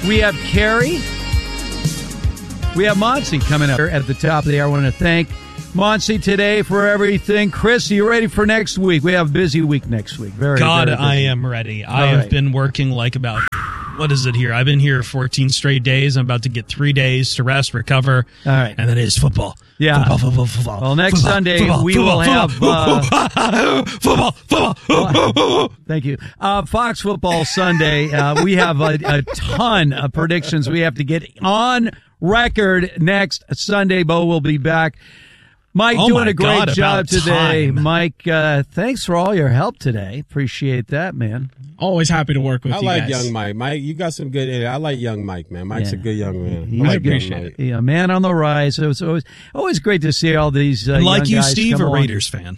We have Carrie. We have Monty coming up at the top of the hour. I want to thank Monty today for everything. Chris, are you ready for next week? We have a busy week next week. Very busy. I am ready. I have been working like about, what is it here? I've been here 14 straight days. I'm about to get 3 days to rest, recover. All right. And then it is football. Yeah. Football. Well, next Sunday we will have football. Thank you. Fox Football Sunday. We have a ton of predictions we have to get on record next Sunday. Bo will be back. Mike doing a great job today. Time. Mike, thanks for all your help today. Appreciate that, man. Always happy to work with you guys. I like young Mike. Mike, you got some good. I like young Mike, man. Mike's a good young man. I appreciate it. Yeah, man on the rise. So it's always great to see all these like young you, guys Steve, come a along. Raiders fan.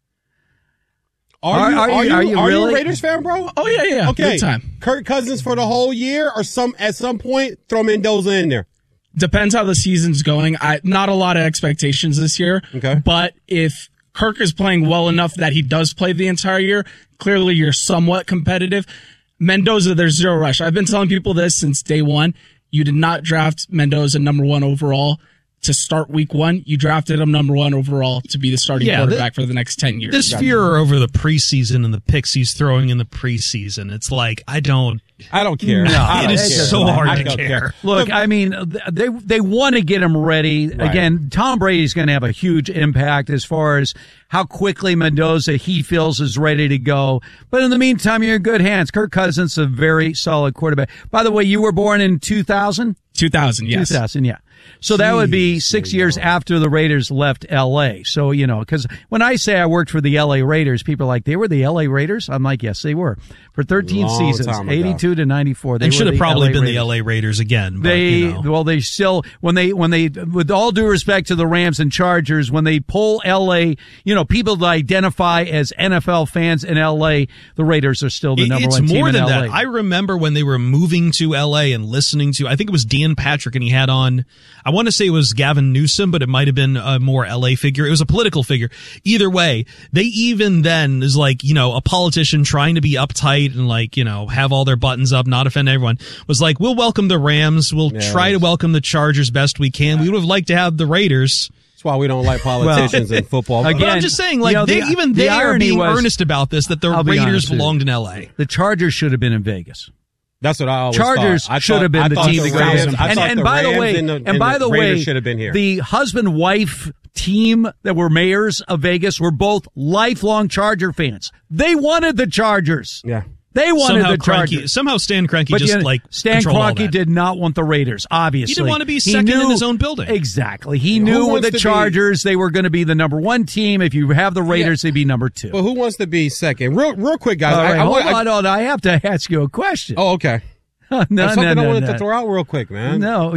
Are you really? a Raiders fan, bro? Oh, yeah. Okay. Good time. Kirk Cousins for the whole year, or at some point throw Mendoza in there. Depends how the season's going. Not a lot of expectations this year. Okay. But if Kirk is playing well enough that he does play the entire year, clearly you're somewhat competitive. Mendoza, there's zero rush. I've been telling people this since day one. You did not draft Mendoza number 1 overall to start week 1. You drafted him number 1 overall to be the starting quarterback for the next 10 years. This fear over the preseason and the picks he's throwing in the preseason, it's like, I don't care. No, it is so hard to care. Look, I mean, they want to get him ready. Right. Again, Tom Brady's going to have a huge impact as far as how quickly Mendoza he feels is ready to go. But in the meantime, you're in good hands. Kirk Cousins, a very solid quarterback. By the way, you were born in 2000? 2000, yes. 2000, yeah. So that would be 6 years after the Raiders left L.A. So, you know, because when I say I worked for the L.A. Raiders, people are like, they were the L.A. Raiders? I'm like, yes, they were. For 13 seasons, 82 to 94. They should have probably been the L.A. Raiders again. But, they still, when they, with all due respect to the Rams and Chargers, when they pull L.A., you know, people that identify as NFL fans in L.A., the Raiders are still the number one team in L.A. It's more than that. I remember when they were moving to L.A. and listening to, I think it was Dan Patrick, and he had on, I want to say it was Gavin Newsom, but it might have been a more LA figure. It was a political figure. Either way, they even then is like, you know, a politician trying to be uptight and like, you know, have all their buttons up, not offend everyone, was like, we'll welcome the Rams. We'll try to welcome the Chargers best we can. We would have liked to have the Raiders. That's why we don't like politicians in football. Again, but I'm just saying, like, you know, they are being was, earnest about this, that the Raiders belonged in LA. The Chargers should have been in Vegas. That's what I always Chargers thought. should have been the team that goes them. And by the way, should have been here. The husband-wife team that were mayors of Vegas were both lifelong Charger fans. They wanted the Chargers. Yeah. They wanted the Chargers. Somehow Stan Kroenke Stan Kroenke did not want the Raiders, obviously. He didn't want to be second in his own building. Exactly. He knew with the Chargers they were going to be the number 1 team. If you have the Raiders, they'd be number 2. But who wants to be second? Real quick, guys. All right, hold on. I have to ask you a question. Oh, okay. I wanted to throw out real quick, man. No,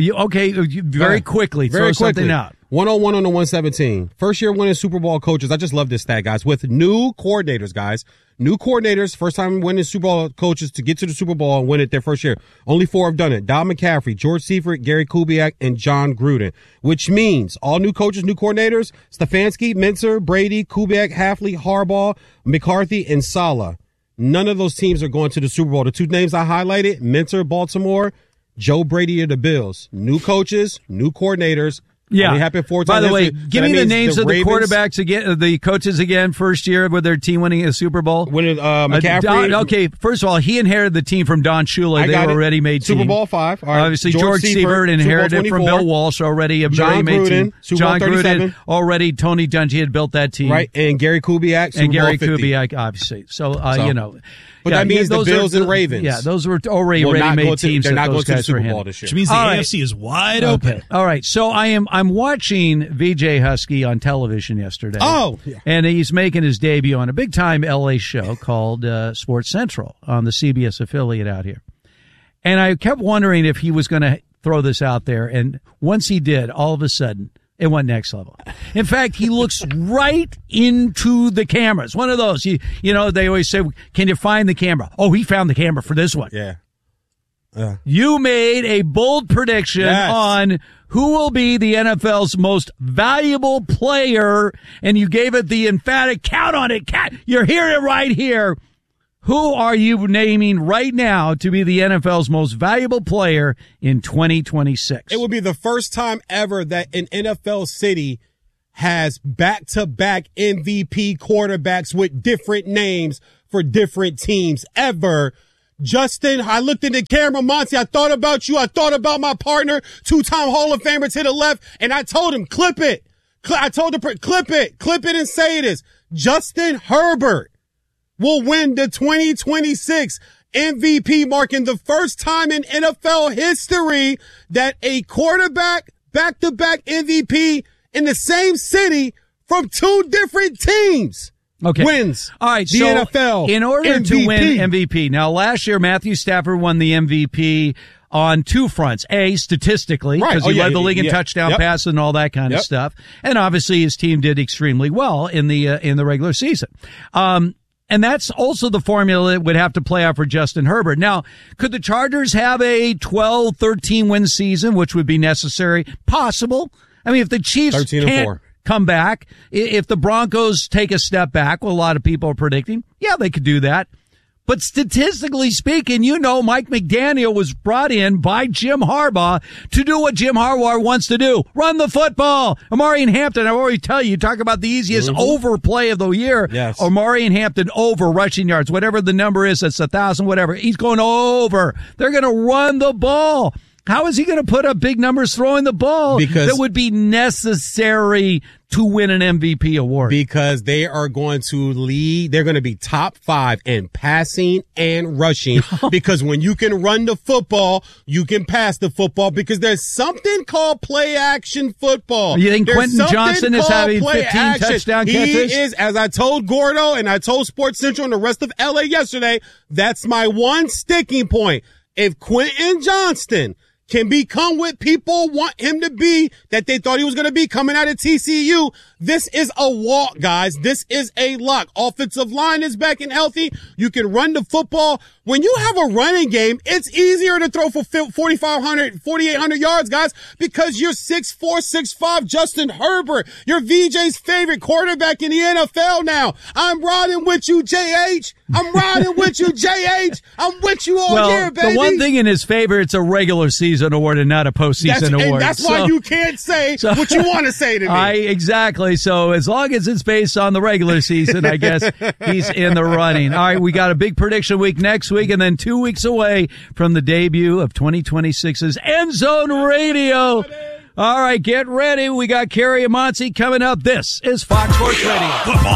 very quickly. Throw something out. 101 on the 117. First year winning Super Bowl coaches. I just love this stat, guys. With new coordinators, guys. New coordinators, first time winning Super Bowl coaches to get to the Super Bowl and win it their first year. Only 4 have done it. Don McCaffrey, George Seifert, Gary Kubiak, and John Gruden. Which means all new coaches, new coordinators, Stefanski, Mincer, Brady, Kubiak, Hafley, Harbaugh, McCarthy, and Saleh. None of those teams are going to the Super Bowl. The 2 names I highlighted, Mincer, Baltimore, Joe Brady of the Bills. New coaches, new coordinators. Yeah. Only happened 4 times. By the way, give me the names of the quarterbacks again, the coaches again, first year with their team winning a Super Bowl. Winning McCaffrey. Okay, first of all, he inherited the team from Don Shula. They were already made team. Super Bowl 5. All right. Obviously, George Seifert inherited from Bill Walsh, already a very made team. John Gruden, already Tony Dungy had built that team. Right, and Gary Kubiak, Super Bowl 50. Kubiak, obviously. So, you know. But that means the Bills and Ravens. Yeah, those were already ready-made teams. They're not going to the Super Bowl this year. Which means the AFC is wide open. All right, so I'm watching VJ Husky on television yesterday. Oh, yeah. And he's making his debut on a big-time LA show called Sports Central on the CBS affiliate out here. And I kept wondering if he was going to throw this out there, and once he did, all of a sudden, it went next level. In fact, he looks right into the cameras. One of those, you know, they always say, can you find the camera? Oh, he found the camera for this one. Yeah. You made a bold prediction on who will be the NFL's most valuable player, and you gave it the emphatic count on it. You're hearing it right here. Who are you naming right now to be the NFL's most valuable player in 2026? It would be the first time ever that an NFL city has back-to-back MVP quarterbacks with different names for different teams ever. Justin, I looked in the camera, Monty, I thought about you. I thought about my partner, two-time Hall of Famer to the left, and I told him, clip it. I told him, clip it and say this. Justin Herbert will win the 2026 MVP, marking the first time in NFL history that a quarterback back-to-back MVP in the same city from two different teams wins. All right, the so NFL in order MVP. to win MVP. Now, last year, Matthew Stafford won the MVP on two fronts. A, statistically, because he led the league in touchdown passes and all that kind of stuff. And obviously his team did extremely well in the regular season. And that's also the formula that would have to play out for Justin Herbert. Now, could the Chargers have a 12, 13 win season, which would be necessary? Possible. I mean, if the Chiefs can't come back, if the Broncos take a step back, well, a lot of people are predicting, yeah, they could do that. But statistically speaking, Mike McDaniel was brought in by Jim Harbaugh to do what Jim Harbaugh wants to do. Run the football. Omari and Hampton, I already tell you, talk about the easiest overplay of the year. Yes. Omari and Hampton over rushing yards, whatever the number is, that's 1,000, whatever. He's going over. They're going to run the ball. How is he going to put up big numbers throwing the ball that would be necessary to win an MVP award? Because they are going to lead. They're going to be top 5 in passing and rushing. Because when you can run the football, you can pass the football, because there's something called play action football. You think Quentin Johnson is having 15 touchdown catches? He is, as I told Gordo and I told Sports Central and the rest of LA yesterday, that's my one sticking point. If Quentin Johnston can become what people want him to be, that they thought he was going to be coming out of TCU, this is a walk, guys. This is a lock. Offensive line is back and healthy. You can run the football. When you have a running game, it's easier to throw for 4,500, 4,800 yards, guys, because you're 6'4", 6'5", Justin Herbert. You're VJ's favorite quarterback in the NFL now. I'm riding with you, JH. I'm riding with you, JH. I'm with you all year, baby. The one thing in his favor, it's a regular season award and not a postseason award. And that's why you can't say what you want to say to me. Exactly. So as long as it's based on the regular season, I guess he's in the running. All right, we got a big prediction week next week, and then 2 weeks away from the debut of 2026's End Zone Radio. All right, get ready. We got Kerry and Monty coming up. This is Fox Sports Radio.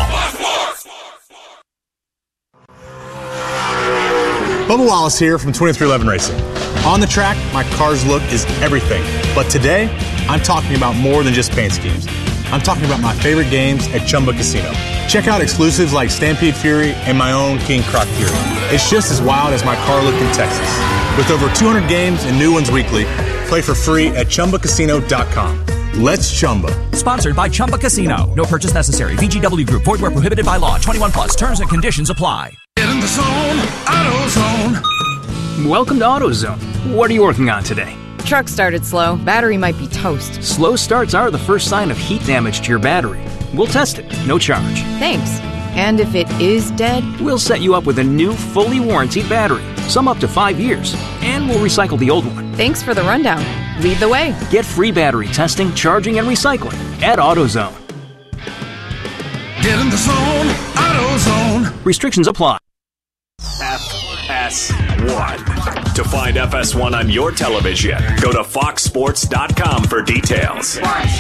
Bubba Wallace here from 2311 Racing. On the track, my car's look is everything. But today, I'm talking about more than just paint schemes. I'm talking about my favorite games at Chumba Casino. Check out exclusives like Stampede Fury and my own King Croc Fury. It's just as wild as my car looked in Texas. With over 200 games and new ones weekly, play for free at ChumbaCasino.com. Let's Chumba. Sponsored by Chumba Casino. No purchase necessary. VGW Group. Void where prohibited by law. 21 plus. Terms and conditions apply. Get in the zone. AutoZone. Welcome to AutoZone. What are you working on today? Truck started slow. Battery might be toast. Slow starts are the first sign of heat damage to your battery. We'll test it. No charge. Thanks. And if it is dead? We'll set you up with a new, fully warranted battery. Some up to 5 years. And we'll recycle the old one. Thanks for the rundown. Lead the way. Get free battery testing, charging, and recycling at AutoZone. Get in the zone. AutoZone. Restrictions apply. FS1. To find FS1 on your television, go to foxsports.com for details.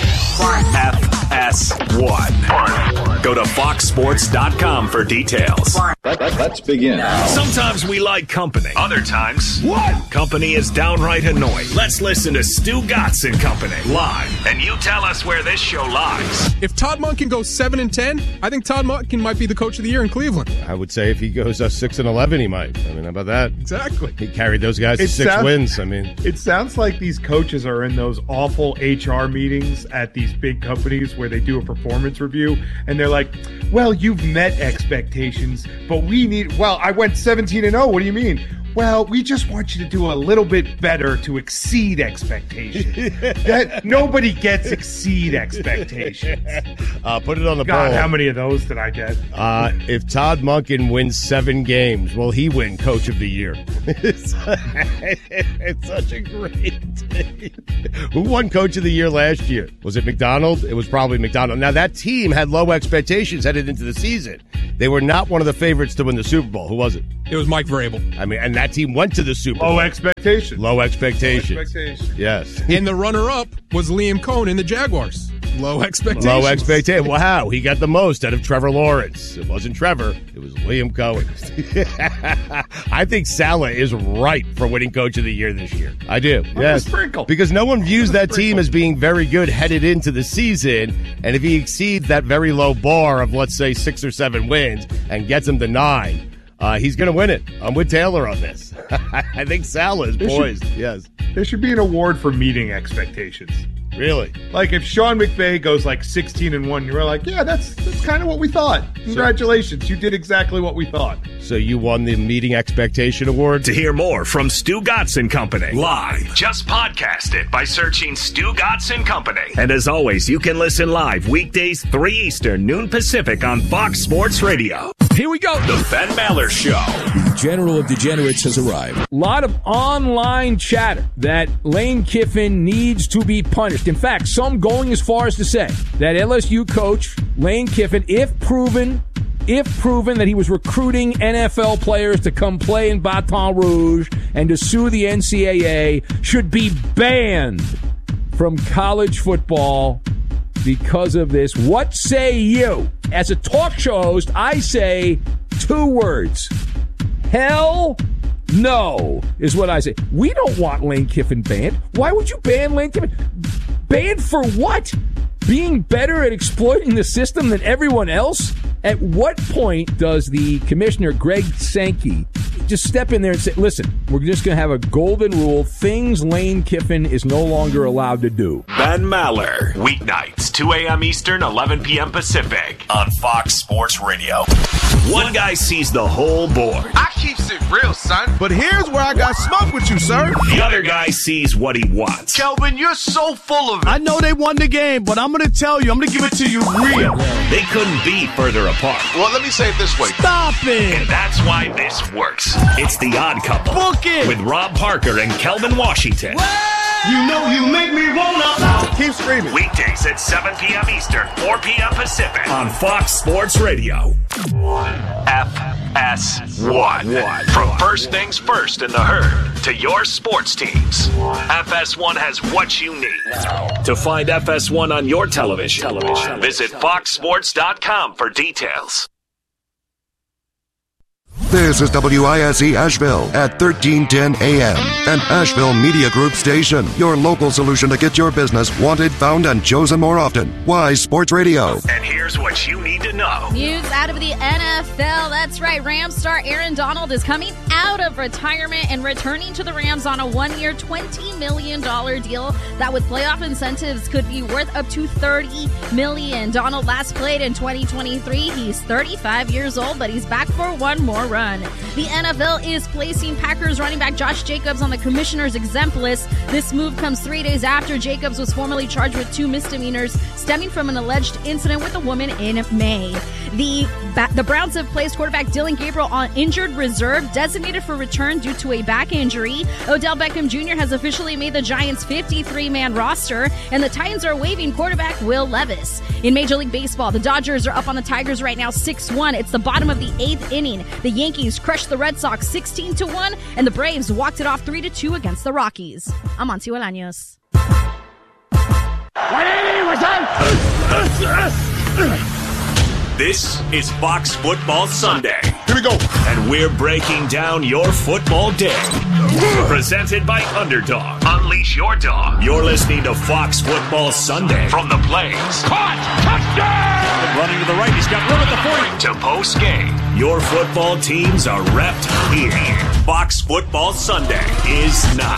FS1. Go to foxsports.com for details. Let's begin. Sometimes we like company. Other times, company is downright annoying. Let's listen to Stu Gatz and Company live, and you tell us where this show lies. If Todd Monken goes 7-10, I think Todd Monken might be the coach of the year in Cleveland. I would say if he goes 6-11, he might. I mean, how about that? Exactly. He carried those guys to 6 wins. I mean, it sounds like these coaches are in those awful HR meetings at these big companies where they do a performance review, and they're like, well, you've met expectations, but we need, I went 17-0. What do you mean? Well, we just want you to do a little bit better to exceed expectations. That nobody gets exceed expectations. Put it on the God, poll. how many of those did I get? If Todd Monken wins 7 games, will he win Coach of the Year? It's such a great thing. Who won Coach of the Year last year? Was it McDonald? It was probably McDonald. Now, that team had low expectations headed into the season. They were not one of the favorites to win the Super Bowl. Who was it? It was Mike Vrabel. I mean, and that team went to the Super Bowl. Low expectations. Low expectations. Yes. And the runner-up was Liam Cohen in the Jaguars. Low expectations. Low expectations. Wow, he got the most out of Trevor Lawrence. It wasn't Trevor. It was Liam Cohen. I think Saleh is right for winning Coach of the Year this year. I do. Yes. Sprinkle. Because no one views that team as being very good headed into the season. And if he exceeds that very low bar of, let's say, 6 or 7 wins and gets them to 9, he's going to win it. I'm with Taylor on this. I think Saleh is poised. Yes. There should be an award for meeting expectations. Really? Like if Sean McVay goes like 16-1, you're like, yeah, that's kind of what we thought. Congratulations, you did exactly what we thought. So you won the Meeting Expectation Award? To hear more from Stu Gatz and Company live, just podcast it by searching Stu Gatz and Company. And as always, you can listen live weekdays 3 Eastern, noon Pacific on Fox Sports Radio. Here we go. The Ben Maller Show. The General of Degenerates has arrived. A lot of online chatter that Lane Kiffin needs to be punished. In fact, some going as far as to say that LSU coach Lane Kiffin, if proven that he was recruiting NFL players to come play in Baton Rouge and to sue the NCAA, should be banned from college football because of this. What say you? As a talk show host, I say 2 words. Hell no is what I say. We don't want Lane Kiffin banned. Why would you ban Lane Kiffin? Banned for what? Being better at exploiting the system than everyone else? At what point does the commissioner, Greg Sankey, just step in there and say, listen, we're just going to have a golden rule, things Lane Kiffin is no longer allowed to do? Ben Maller, weeknights, 2 a.m. Eastern, 11 p.m. Pacific on Fox Sports Radio. One guy sees the whole board. I keeps it real, son. But here's where I got smoke with you, sir. The other guy sees what he wants. Kelvin, you're so full of it. I know they won the game, but I'm going to tell you, I'm going to give it to you real. They couldn't be further apart. Well, let me say it this way. Stop it. And that's why this works. It's The Odd Couple. Book it. With Rob Parker and Kelvin Washington. You know you make me wanna. Keep screaming. Weekdays at 7 p.m. Eastern, 4 p.m. Pacific on Fox Sports Radio. FS1. From first things first in the herd to your sports teams, FS1 has what you need. To find FS1 on your television, visit foxsports.com for details. This is WISE Asheville at 1310 AM, an Asheville Media Group station. Your local solution to get your business wanted, found, and chosen more often. Wise Sports Radio. And here's what you need to know. News out of the NFL. That's right. Rams star Aaron Donald is coming out of retirement and returning to the Rams on a 1-year, $20 million deal that with playoff incentives could be worth up to $30 million. Donald last played in 2023. He's 35 years old, but he's back for one more run. The NFL is placing Packers running back Josh Jacobs on the commissioner's exempt list. This move comes 3 days after Jacobs was formally charged with 2 misdemeanors stemming from an alleged incident with a woman in May. The Browns have placed quarterback Dillon Gabriel on injured reserve, designated for return due to a back injury. Odell Beckham Jr. has officially made the Giants' 53-man roster, and the Titans are waiving quarterback Will Levis. In Major League Baseball, the Dodgers are up on the Tigers right now 6-1. It's the bottom of the 8th inning. The Yankees crushed the Red Sox 16-1, and the Braves walked it off 3-2 against the Rockies. I'm Amancio Alaños. This is Fox Football Sunday. Here we go. And we're breaking down your football day. Presented by Underdog. Unleash your dog. You're listening to Fox Football Sunday from the Plains. Caught! Touchdown! Running to the right, he's got room at the 40. To post game. Your football teams are repped here. Fox Football Sunday is not